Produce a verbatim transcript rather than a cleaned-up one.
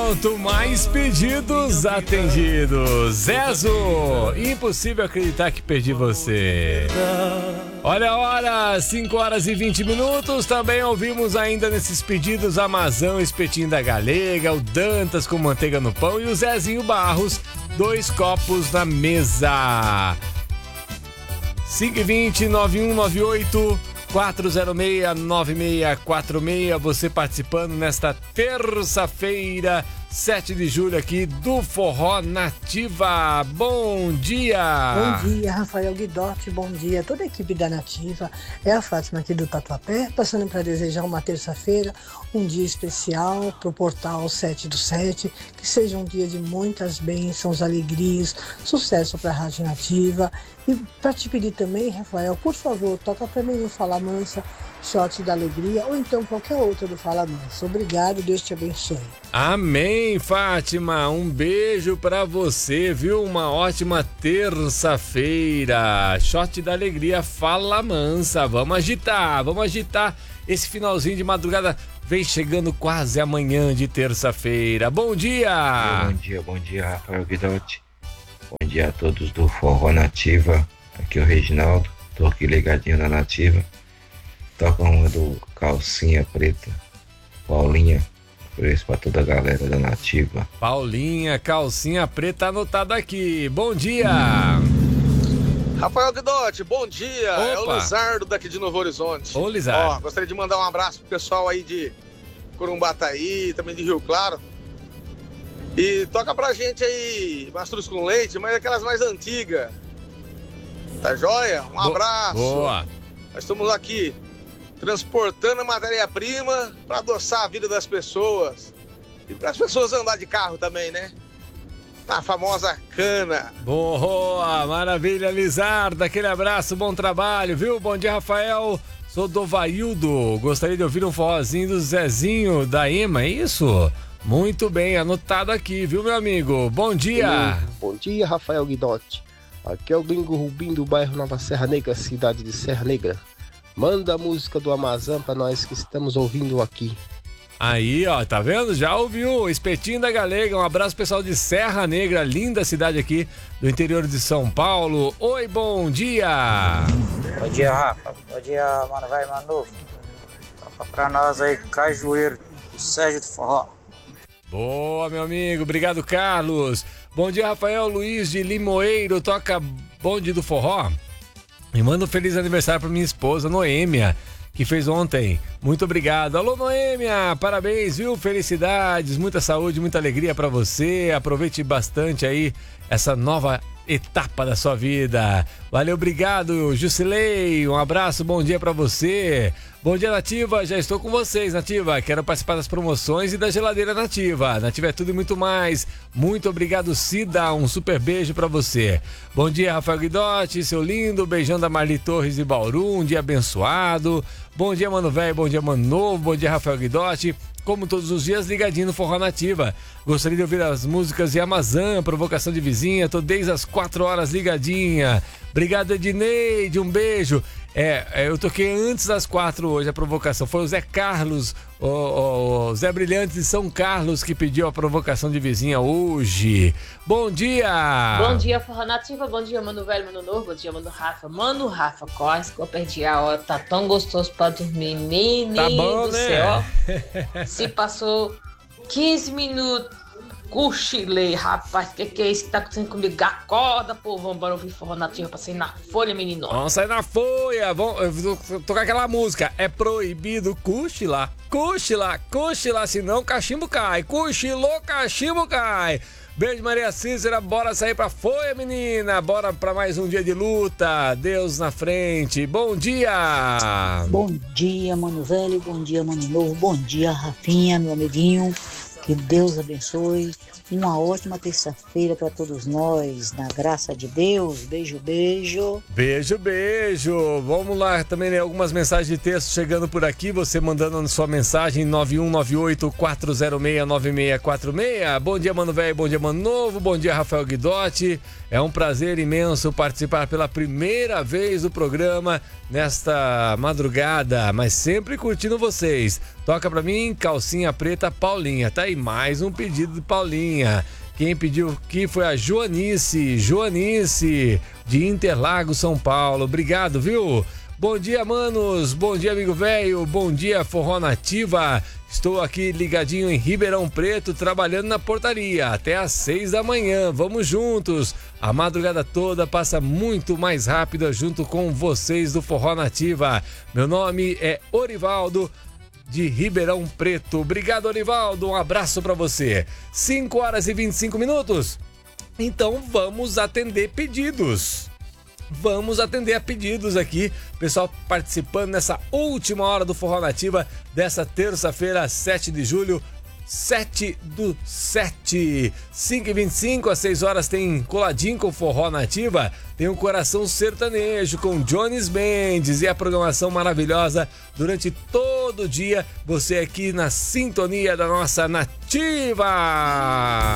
pronto, mais pedidos atendidos. Zezo, impossível acreditar que perdi você. Olha a hora, cinco horas e vinte minutos. Também ouvimos ainda nesses pedidos Amazão, espetinho da Galega, o Dantas com manteiga no pão e o Zezinho Barros, dois copos na mesa. cinco e vinte, nove um nove oito quatro zero seis nove seis quatro seis, você participando nesta terça-feira, sete de julho aqui do Forró Nativa. Bom dia! Bom dia, Rafael Guidotti, bom dia, toda a equipe da Nativa. É a Fátima aqui do Tatuapé, passando para desejar uma terça-feira, um dia especial para o portal sete do sete, que seja um dia de muitas bênçãos, alegrias, sucesso para a Rádio Nativa. E para te pedir também, Rafael, por favor, toca para mim no Fala Mansa, Shot da Alegria, ou então qualquer outro do Fala Mansa. Obrigado, Deus te abençoe. Amém, Fátima, um beijo pra você, viu? Uma ótima terça-feira. Shot da Alegria, Fala Mansa. Vamos agitar, vamos agitar esse finalzinho de madrugada. Vem chegando quase amanhã de terça-feira. Bom dia! Bom dia, bom dia, Rafael Guidotti. Bom dia a todos do Forró Nativa. Aqui é o Reginaldo, tô aqui ligadinho na Nativa. Toca uma do Calcinha Preta, Paulinha, por isso pra toda a galera da Nativa. Paulinha, Calcinha Preta, anotado aqui. Bom dia! Rafael Guidotti, bom dia! Opa. É o Lizardo daqui de Novo Horizonte. Ô, Lizardo. Ó, gostaria de mandar um abraço pro pessoal aí de Corumbataí, também de Rio Claro. E toca pra gente aí Mastruz com Leite, mas aquelas mais antigas. Tá joia? Um abraço. Boa. Nós estamos aqui transportando a matéria-prima para adoçar a vida das pessoas. E para as pessoas andar de carro também, né? A famosa cana. Boa, maravilha, Lizardo. Aquele abraço, bom trabalho, viu? Bom dia, Rafael. Sou do Vaildo. Gostaria de ouvir um forrozinho do Zezinho da Ema, é isso? Muito bem, anotado aqui, viu, meu amigo? Bom dia. Bom dia, Rafael Guidotti. Aqui é o Gringo Rubim do bairro Nova Serra Negra, cidade de Serra Negra. Manda a música do Amazon pra nós que estamos ouvindo aqui. Aí, ó, tá vendo? Já ouviu? Espetinho da Galega. Um abraço pessoal de Serra Negra, linda cidade aqui do interior de São Paulo. Oi, bom dia. Bom dia, Rafa. Bom dia, mano, vai, mano. Toca pra nós aí, Cajueiro, o Sérgio do Forró. Boa, meu amigo. Obrigado, Carlos. Bom dia, Rafael Luiz de Limoeiro. Toca bonde do forró. E manda um feliz aniversário pra minha esposa, Noêmia, que fez ontem. Muito obrigado. Alô, Noêmia. Parabéns, viu? Felicidades, muita saúde, muita alegria pra você. Aproveite bastante aí essa nova etapa da sua vida. Valeu, obrigado, Jusilei. Um abraço, bom dia pra você. Bom dia, Nativa. Já estou com vocês, Nativa. Quero participar das promoções e da geladeira Nativa. Nativa é tudo e muito mais. Muito obrigado, Cida. Um super beijo pra você. Bom dia, Rafael Guidotti, seu lindo. Beijão da Marli Torres de Bauru. Um dia abençoado. Bom dia, mano velho. Bom dia, mano novo. Bom dia, Rafael Guidotti. Como todos os dias, ligadinho no Forró Nativa. Gostaria de ouvir as músicas de Amazon, Provocação de Vizinha. Tô desde as quatro horas ligadinha. Obrigado, Edneide. Um beijo. É, eu toquei antes das quatro hoje a provocação. Foi o Zé Carlos, o, o, o Zé Brilhante de São Carlos, que pediu a provocação de vizinha hoje. Bom dia! Bom dia, Forró Nativa. Bom dia, mano velho, mano novo. Bom dia, mano Rafa. Mano Rafa, quase que eu perdi a hora. Tá tão gostoso pra dormir. Menino tá bom, do né? céu. Se passou quinze minutos. Cochilei, rapaz, que que é isso que tá acontecendo comigo? Acorda, pô, vamos embora ouvir Forró Nativa pra sair na folha, menino. Vamos sair na folha, vamos tocar aquela música. É proibido cochilar, cochilar, cochilar, senão cachimbo cai. Cochilou, cachimbo cai. Beijo, Maria Cícera, bora sair pra folha, menina. Bora pra mais um dia de luta. Deus na frente. Bom dia. Bom dia, mano velho, bom dia, mano novo. Bom dia, Rafinha, meu amiguinho. Que Deus abençoe. Uma ótima terça-feira para todos nós, na graça de Deus. Beijo, beijo. Beijo, beijo. Vamos lá, também né, algumas mensagens de texto chegando por aqui. Você mandando sua mensagem nove um nove oito quatro zero seis nove seis quatro seis. Bom dia, mano velho. Bom dia, mano novo. Bom dia, Rafael Guidotti. É um prazer imenso participar pela primeira vez do programa nesta madrugada, mas sempre curtindo vocês. Toca pra mim, calcinha preta, Paulinha. Tá aí mais um pedido de Paulinha. Quem pediu aqui foi a Joanice, Joanice, de Interlagos, São Paulo. Obrigado, viu? Bom dia, manos. Bom dia, amigo velho. Bom dia, Forró Nativa. Estou aqui ligadinho em Ribeirão Preto, trabalhando na portaria. Até às seis da manhã. Vamos juntos. A madrugada toda passa muito mais rápida junto com vocês do Forró Nativa. Meu nome é Orivaldo, de Ribeirão Preto. Obrigado, Orivaldo. Um abraço para você. cinco horas e vinte e cinco minutos. Então vamos atender pedidos. Vamos atender a pedidos aqui. Pessoal participando nessa última hora do Forró Nativa dessa terça-feira, sete de julho. sete do sete, cinco e vinte e cinco, às seis horas tem Coladinho com Forró Nativa, tem o Coração Sertanejo com Jones Mendes e a programação maravilhosa durante todo o dia, você aqui na sintonia da nossa Nativa.